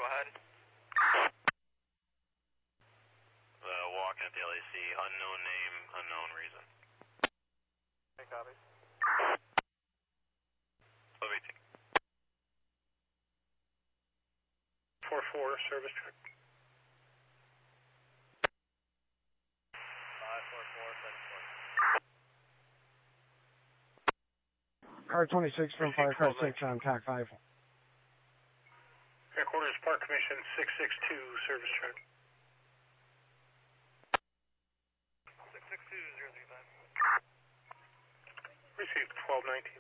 ahead. Walking at the LAC, unknown name, unknown reason. Okay, copy. 1218. 4-4, service truck. 544, 74. Car 26 from Firecar 6 on TAC 5. Headquarters Park Commission 662, service truck. 662-035. Received 1219.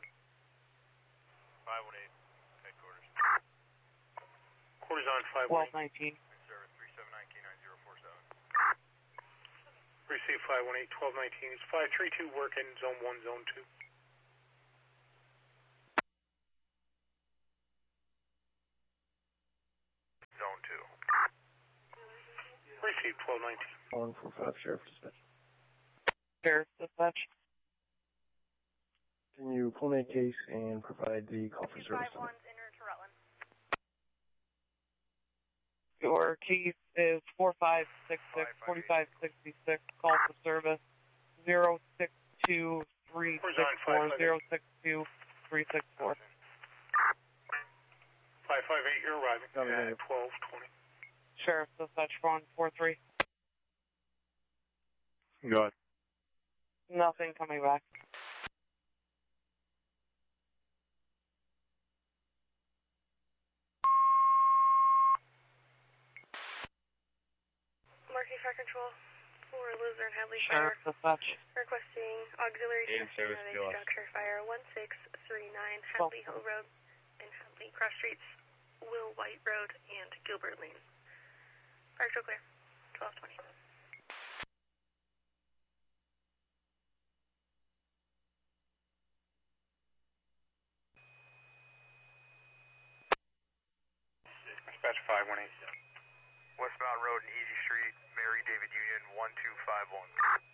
518, headquarters. Quarters on 518. 1219. Service 3719-9047. Received 518, 1219. It's 532 working, zone 1, zone 2. Zone 2. Received 1219. 145 Sheriff Dispatch. Sheriff Dispatch. Can you pull me a case and provide the call for service? 251's inner to Rutland. Your case is 4566-4566. Call for service 062-364, 062-364. 558, you're arriving at 1220. Sheriff Dispatch 143. Go ahead. Nothing coming back. Marking Fire Control for Luzerne Hadley Sheriff Fire. Dispatch. Requesting auxiliary Aid service of a PLS. structure fire 1639 Hadley Hill Road and Hadley Cross Streets, Will White Road, and Gilbert Lane. Fire control clear. 1220. Dispatch 518. Westbound Road and Easy Street, Mary David Union 1251.